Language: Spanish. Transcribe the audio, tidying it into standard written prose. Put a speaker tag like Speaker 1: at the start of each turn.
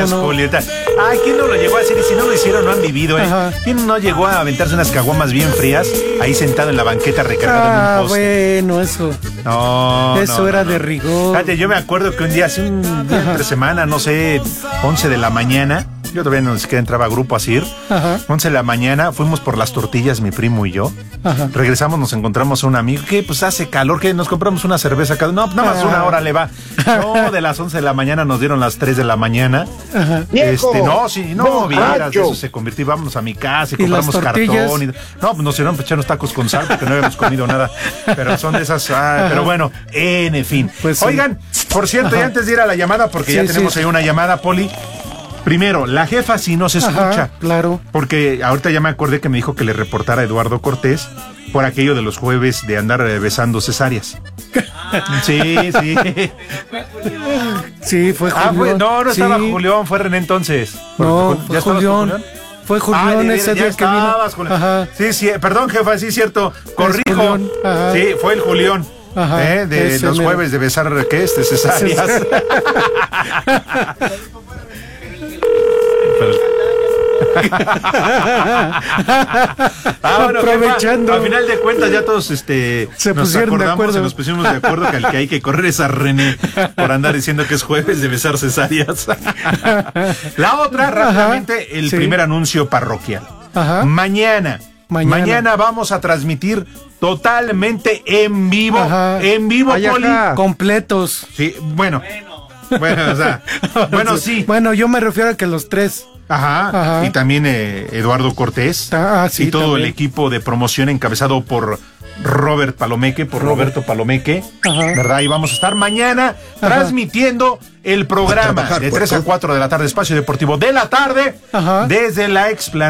Speaker 1: días, Poli. Ay, ¿quién no lo llegó a hacer? Y si no lo hicieron, no han vivido, ¿eh?
Speaker 2: Ajá.
Speaker 1: ¿Quién no llegó a aventarse unas caguamas bien frías ahí sentado en la banqueta recargado en un poste?
Speaker 2: Bueno, eso.
Speaker 1: No,
Speaker 2: Eso era de rigor.
Speaker 1: Fíjate, yo me acuerdo que un día, hace un día entre semana, no sé, 11 de la mañana, yo todavía no siquiera entraba a Grupo Asir,
Speaker 2: Ajá.
Speaker 1: 11 de la mañana, fuimos por las tortillas, mi primo y yo.
Speaker 2: Ajá.
Speaker 1: Regresamos, nos encontramos a un amigo que pues hace calor, que nos compramos una cerveza cada uno. No, nada más una hora le va. No, de las 11 de la mañana nos dieron las 3 de la mañana.
Speaker 2: Ajá.
Speaker 1: No, sí, no, vieras, eso se convirtió, vámonos a mi casa y
Speaker 2: ¿Y las
Speaker 1: compramos
Speaker 2: tortillas?
Speaker 1: cartón. No, pues nos hicieron echar unos tacos con sal porque no habíamos comido nada. Pero son de esas, pero bueno, en fin.
Speaker 2: Pues sí.
Speaker 1: Oigan, por cierto, y antes de ir a la llamada, porque ya tenemos ahí una llamada, Poli. Primero, la jefa sí nos escucha.
Speaker 2: Ajá, claro.
Speaker 1: Porque ahorita ya me acordé que me dijo que le reportara a Eduardo Cortés por aquello de los jueves de andar besando cesáreas. Sí.
Speaker 2: Sí, fue Julián.
Speaker 1: No estaba
Speaker 2: Sí.
Speaker 1: Julián, fue René entonces.
Speaker 2: No,
Speaker 1: ¿Ya
Speaker 2: fue
Speaker 1: estabas con
Speaker 2: Julián. Fue Julián ese día que vino.
Speaker 1: Ajá. Sí, perdón, jefa, sí, cierto. Corrijo.
Speaker 2: Julián, ajá.
Speaker 1: Sí, fue el Julián.
Speaker 2: Ajá,
Speaker 1: De
Speaker 2: ese
Speaker 1: los
Speaker 2: mero.
Speaker 1: jueves de besar, ¿qué es? De cesáreas. Bueno,
Speaker 2: aprovechando.
Speaker 1: jefa, a final de cuentas ya todos nos
Speaker 2: pusieron de
Speaker 1: acordamos
Speaker 2: acuerdo.
Speaker 1: y nos pusimos de acuerdo que al que hay que correr es a René por andar diciendo que es jueves de besar cesáreas. La otra, rápidamente, el primer anuncio parroquial.
Speaker 2: Ajá.
Speaker 1: Mañana vamos a transmitir totalmente en vivo.
Speaker 2: Ajá.
Speaker 1: En vivo,
Speaker 2: Ay,
Speaker 1: Poli.
Speaker 2: ajá. Completos.
Speaker 1: Sí, bueno, o sea, bueno, sí.
Speaker 2: Bueno, yo me refiero a que los tres.
Speaker 1: Ajá. Y también Eduardo Cortés.
Speaker 2: Sí,
Speaker 1: y todo
Speaker 2: también.
Speaker 1: el equipo de promoción encabezado por Roberto Palomeque, ¿verdad? Y vamos a estar mañana transmitiendo el programa de 3 a 4 de la tarde, Espacio Deportivo de la tarde, desde la explanada